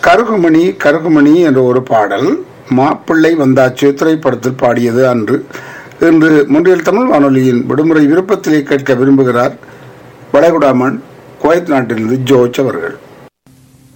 கருகுமணி கருகுமணி என்ற ஒரு பாடல் மாப்பிள்ளை வந்தாச்சு திரைப்படத்தில் பாடியது அன்று. இன்று முன்றியல் தமிழ் வானொலியின் விடுமுறை விருப்பத்திலே கேட்க விரும்புகிறார் வளைகுடாமன் குவைத் நாட்டிலிருந்து ஜோர்ஜ் அவர்கள்.